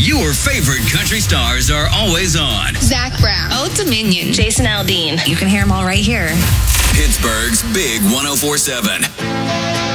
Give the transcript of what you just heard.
Your favorite country stars are always on. Zach Brown, Old Dominion, Jason Aldean. You can hear them all right here. Pittsburgh's Big 104.7.